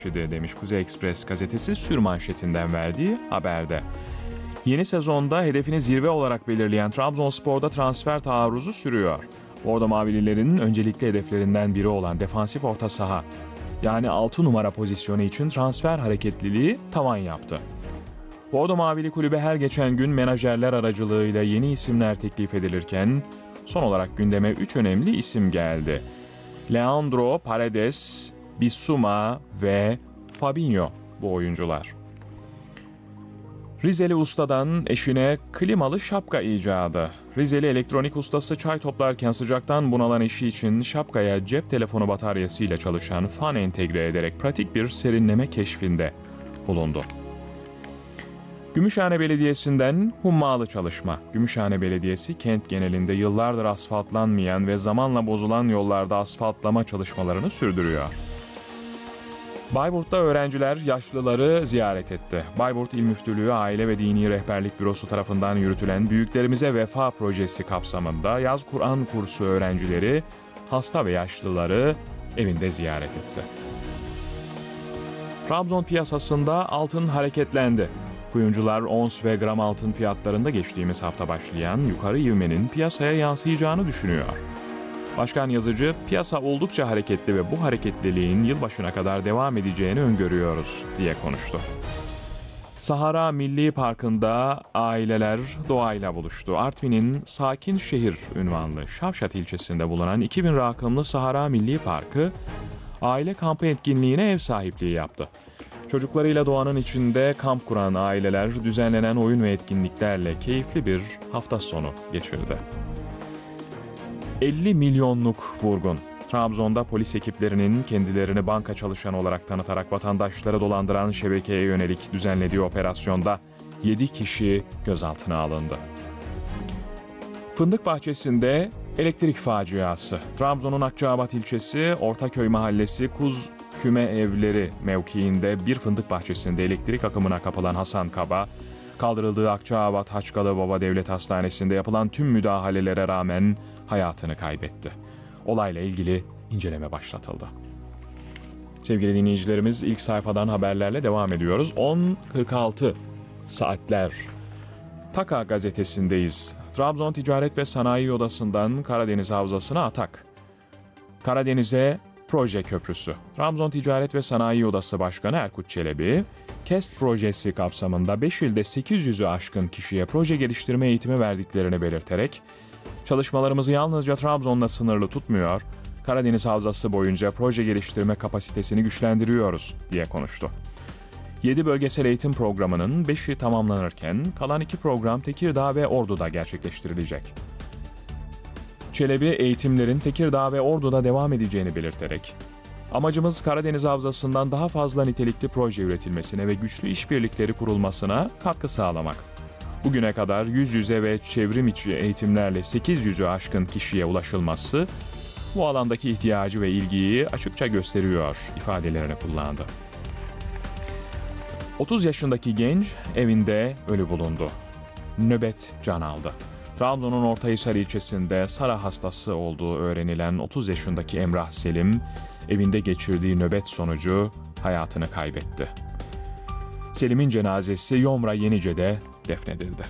demiş Kuzey Ekspres gazetesi sürmanşetinden verdiği haberde. Yeni sezonda hedefini zirve olarak belirleyen Trabzonspor'da transfer taarruzu sürüyor. Bordo Mavililerin öncelikli hedeflerinden biri olan defansif orta saha, yani 6 numara pozisyonu için transfer hareketliliği tavan yaptı. Bordo Mavili kulübe her geçen gün menajerler aracılığıyla yeni isimler teklif edilirken son olarak gündeme 3 önemli isim geldi. Leandro Paredes, Bissouma ve Fabinho bu oyuncular. Rizeli ustadan eşine klimalı şapka icadı. Rizeli elektronik ustası çay toplarken sıcaktan bunalan eşi için şapkaya cep telefonu bataryasıyla çalışan fan entegre ederek pratik bir serinleme keşfinde bulundu. Gümüşhane Belediyesi'nden hummalı çalışma. Gümüşhane Belediyesi kent genelinde yıllardır asfaltlanmayan ve zamanla bozulan yollarda asfaltlama çalışmalarını sürdürüyor. Bayburt'ta öğrenciler yaşlıları ziyaret etti. Bayburt İl Müftülüğü Aile ve Dini Rehberlik Bürosu tarafından yürütülen Büyüklerimize Vefa projesi kapsamında yaz Kur'an kursu öğrencileri hasta ve yaşlıları evinde ziyaret etti. Trabzon piyasasında altın hareketlendi. Kuyumcular ons ve gram altın fiyatlarında geçtiğimiz hafta başlayan yukarı ivmenin piyasaya yansıyacağını düşünüyor. Başkan Yazıcı, piyasa oldukça hareketli ve bu hareketliliğin yılbaşına kadar devam edeceğini öngörüyoruz diye konuştu. Sahara Milli Parkı'nda aileler doğayla buluştu. Artvin'in Sakin Şehir unvanlı Şavşat ilçesinde bulunan 2000 rakımlı Sahara Milli Parkı, aile kampı etkinliğine ev sahipliği yaptı. Çocuklarıyla doğanın içinde kamp kuran aileler düzenlenen oyun ve etkinliklerle keyifli bir hafta sonu geçirdi. 50 milyonluk vurgun. Trabzon'da polis ekiplerinin kendilerini banka çalışanı olarak tanıtarak vatandaşları dolandıran şebekeye yönelik düzenlediği operasyonda 7 kişi gözaltına alındı. Fındık Bahçesi'nde elektrik faciası. Trabzon'un Akçaabat ilçesi Ortaköy mahallesi Kuz Küme Evleri mevkiinde bir fındık bahçesinde elektrik akımına kapılan Hasan Kaba, kaldırıldığı Akçaabat Haçkalı Baba Devlet Hastanesi'nde yapılan tüm müdahalelere rağmen hayatını kaybetti. Olayla ilgili inceleme başlatıldı. Sevgili dinleyicilerimiz, ilk sayfadan haberlerle devam ediyoruz. 10.46 saatler. Taka gazetesindeyiz. Trabzon Ticaret ve Sanayi Odası'ndan Karadeniz Havzası'na atak. Karadeniz'e proje köprüsü. Trabzon Ticaret ve Sanayi Odası Başkanı Erkut Çelebi, KEST projesi kapsamında 5 ilde 800'ü aşkın kişiye proje geliştirme eğitimi verdiklerini belirterek, çalışmalarımızı yalnızca Trabzon'la sınırlı tutmuyor, Karadeniz Havzası boyunca proje geliştirme kapasitesini güçlendiriyoruz diye konuştu. 7 bölgesel eğitim programının 5'i tamamlanırken kalan 2 program Tekirdağ ve Ordu'da gerçekleştirilecek. Çelebi eğitimlerin Tekirdağ ve Ordu'da devam edeceğini belirterek, amacımız Karadeniz Havzası'ndan daha fazla nitelikli proje üretilmesine ve güçlü işbirlikleri kurulmasına katkı sağlamak. Bugüne kadar yüz yüze ve çevrim içi eğitimlerle 800'ü aşkın kişiye ulaşılması, bu alandaki ihtiyacı ve ilgiyi açıkça gösteriyor ifadelerini kullandı. 30 yaşındaki genç evinde ölü bulundu. Nöbet can aldı. Trabzon'un Ortahisar ilçesinde Sara hastası olduğu öğrenilen 30 yaşındaki Emrah Selim, evinde geçirdiği nöbet sonucu hayatını kaybetti. Selim'in cenazesi Yomra Yenice'de defnedildi.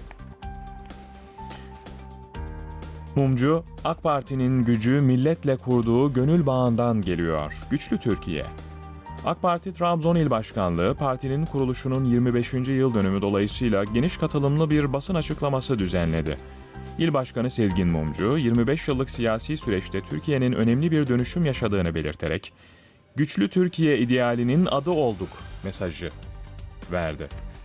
Mumcu, AK Parti'nin gücü milletle kurduğu gönül bağından geliyor. Güçlü Türkiye. AK Parti Trabzon İl Başkanlığı, partinin kuruluşunun 25. yıl dönümü dolayısıyla geniş katılımlı bir basın açıklaması düzenledi. İl Başkanı Sezgin Mumcu, 25 yıllık siyasi süreçte Türkiye'nin önemli bir dönüşüm yaşadığını belirterek, "Güçlü Türkiye idealinin adı olduk" mesajı verdi.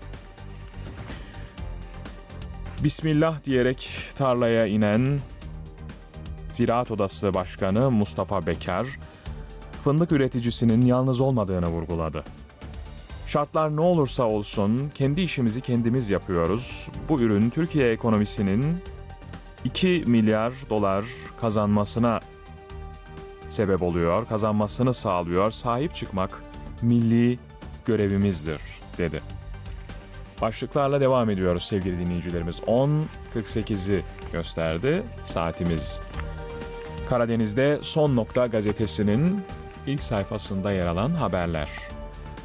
Bismillah diyerek tarlaya inen Ziraat Odası Başkanı Mustafa Bekar, fındık üreticisinin yalnız olmadığını vurguladı. "Şartlar ne olursa olsun kendi işimizi kendimiz yapıyoruz. Bu ürün Türkiye ekonomisinin 2 milyar dolar kazanmasına sebep oluyor, kazanmasını sağlıyor. Sahip çıkmak milli görevimizdir" dedi. Başlıklarla devam ediyoruz sevgili dinleyicilerimiz. 10.48'i gösterdi saatimiz. Karadeniz'de Son Nokta gazetesinin ilk sayfasında yer alan haberler.